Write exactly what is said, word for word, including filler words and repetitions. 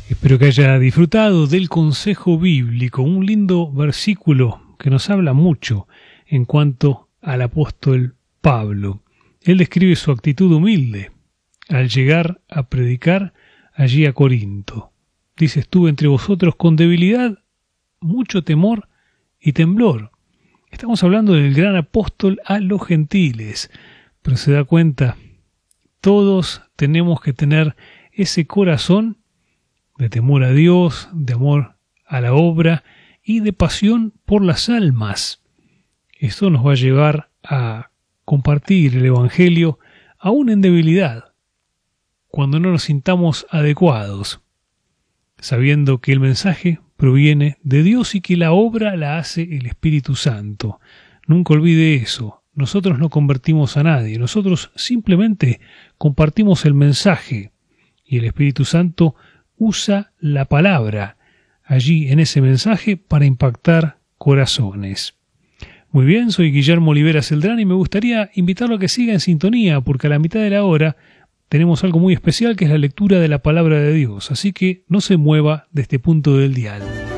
Espero que haya disfrutado del consejo bíblico, un lindo versículo que nos habla mucho en cuanto al apóstol Pablo. Él describe su actitud humilde al llegar a predicar allí a Corinto. Dice: estuve entre vosotros con debilidad, mucho temor y temblor. Estamos hablando del gran apóstol a los gentiles, pero se da cuenta, todos tenemos que tener ese corazón de temor a Dios, de amor a la obra y de pasión por las almas. Esto nos va a llevar a compartir el Evangelio aún en debilidad, cuando no nos sintamos adecuados, sabiendo que el mensaje proviene de Dios y que la obra la hace el Espíritu Santo. Nunca olvide eso. Nosotros no convertimos a nadie, nosotros simplemente compartimos el mensaje y el Espíritu Santo usa la palabra allí en ese mensaje para impactar corazones. Muy bien, soy Guillermo Olivera Celdrán y me gustaría invitarlo a que siga en sintonía, porque a la mitad de la hora tenemos algo muy especial que es la lectura de la palabra de Dios, así que no se mueva de este punto del dial.